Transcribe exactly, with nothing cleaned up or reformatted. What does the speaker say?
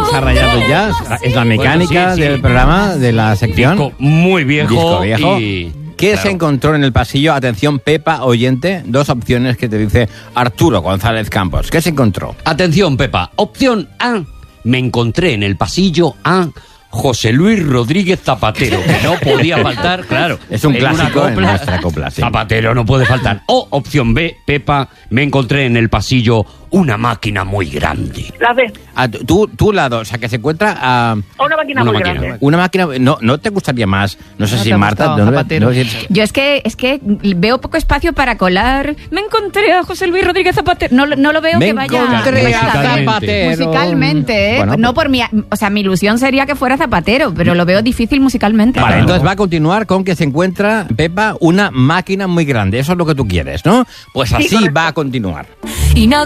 se ha rayado el jazz. Es la mecánica Bueno, sí, sí. del programa, de la sección. Disco muy viejo. Disco viejo. Y, ¿Qué claro. se encontró en el pasillo? Atención, Pepa, oyente. Dos opciones que te dice Arturo González Campos. ¿Qué se encontró? Atención, Pepa. Opción A. Me encontré en el pasillo a José Luis Rodríguez Zapatero, que no podía faltar, claro. Es un en una clásico en copla. nuestra copla, sí. Zapatero no puede faltar. O opción B, Pepa, me encontré en el pasillo una máquina muy grande. La B. Ah, tú, tú la dos, o sea, que se encuentra a Una máquina Una muy máquina. grande. una máquina. No, ¿no te gustaría más? No sé No si te ha Marta. gustado, ¿no? Zapatero. No, si- Yo es que es que veo poco espacio para colar. Me encontré a José Luis Rodríguez Zapatero. No, lo- no lo veo Me que vaya, encontré que vaya a tan bien. Zapatero. Musicalmente, ¿eh? Bueno, no pues- por mi, o sea, mi ilusión sería que fuera Zapatero, pero lo veo difícil musicalmente. Vale, Claro. entonces va a continuar con que se encuentra, Pepa, una máquina muy grande. Eso es lo que tú quieres, ¿no? Pues Sí, así correcto. va a continuar. Y no